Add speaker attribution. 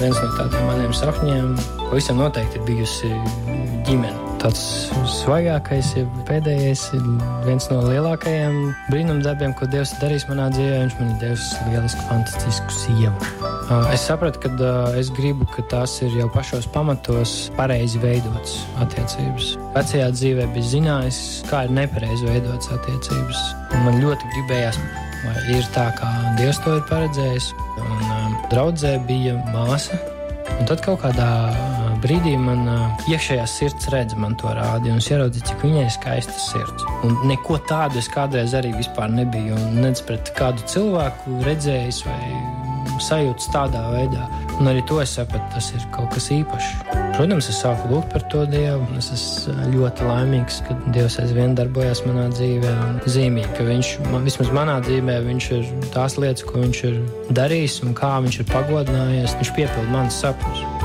Speaker 1: viens no tādiem maniem sapņiem pavisam noteikti ir bijusi ģimene. Tāds svaigākais, pēdējais, viens no lielākajiem brīnumdarbiem, ko Dievs darīs manā dzīvē. Viņš man ir devis lielisku, fantastisku sievu. Es sapratu, ka es gribu, ka tās ir jau pašos pamatos pareizi veidotas attiecības. Vecajā dzīvē bija zinājis, kā ir nepareizi veidotas attiecības. Man ļoti gribējās, vai ir tā, kā Dievs to ir paredzējis. Un draudzē bija māsa. Un tad kaut kādā brīdī man iekšējā sirds redze man to rādīja, un es ieraudzīju, cik viņai ir skaista sirds. Un neko tādu es kādreiz arī vispār nebiju, un nec pret kādu cilvēku redzējis vai sajūtas tādā veidā. Un arī to es sapratu, tas ir kaut kas īpašs. Protams, es sāku lūgt par to Dievu, un es esmu ļoti laimīgs, ka Dievs aizvien darbojas manā dzīvē, un zīmīgi, ka viņš, vismaz manā dzīvē, viņš ir tās lietas, ko viņš ir darījis un kā viņš ir pagodinājies, viņš piepilda manas sapņus.